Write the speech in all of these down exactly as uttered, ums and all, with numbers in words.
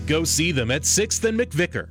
Go see them at sixth and McVicker.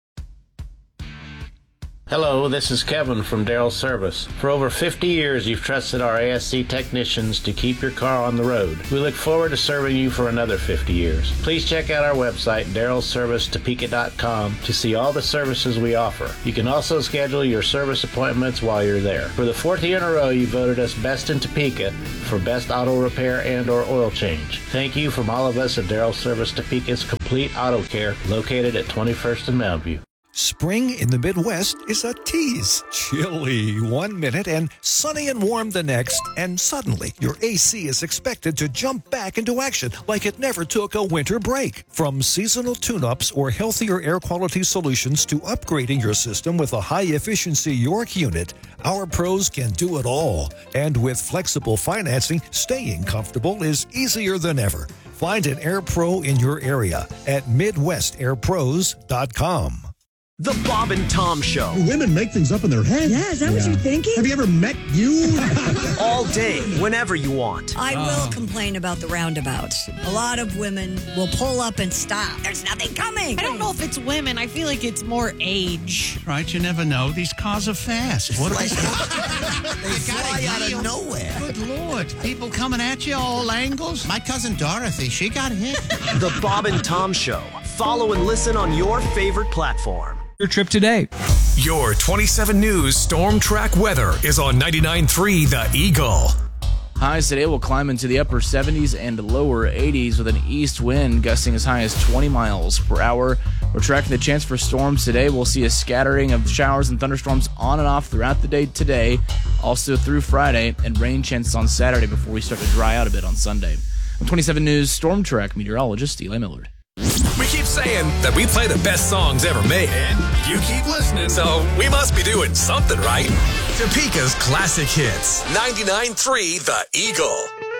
Hello, this is Kevin from Darrell Service. For over fifty years, you've trusted our A S C technicians to keep your car on the road. We look forward to serving you for another fifty years. Please check out our website, darrell service topeka dot com, to see all the services we offer. You can also schedule your service appointments while you're there. For the fourth year in a row, you voted us Best in Topeka for Best Auto Repair and or Oil Change. Thank you from all of us at Darrell Service Topeka's Complete Auto Care, located at twenty-first and Mountain View. Spring in the Midwest is a tease. Chilly one minute and sunny and warm the next, and suddenly your A C is expected to jump back into action like it never took a winter break. From seasonal tune-ups or healthier air quality solutions to upgrading your system with a high-efficiency York unit, our pros can do it all. And with flexible financing, staying comfortable is easier than ever. Find an Air Pro in your area at midwest air pros dot com. The Bob and Tom Show. Women make things up in their head. Yeah, is that yeah. what you're thinking? Have you ever met you? All day, whenever you want. I will uh. complain about the roundabouts. A lot of women will pull up and stop. There's nothing coming. I don't know if it's women. I feel like it's more age. Right, you never know. These cars are fast. What like, they fly out of nowhere. Good Lord. People coming at you all angles. My cousin Dorothy, she got hit. The Bob and Tom Show. Follow and listen on your favorite platform. Your trip today. Your twenty-seven News Storm Track weather is on ninety-nine point three The Eagle. Highs today will climb into the upper seventies and lower eighties with an east wind gusting as high as twenty miles per hour. We're tracking the chance for storms today. We'll see a scattering of showers and thunderstorms on and off throughout the day today, also through Friday, and rain chances on Saturday before we start to dry out a bit on Sunday. I'm twenty-seven News Storm Track meteorologist Eli Millard. We keep saying that we play the best songs ever made, and you keep listening, so we must be doing something right. Topeka's classic hits, ninety-nine point three The Eagle.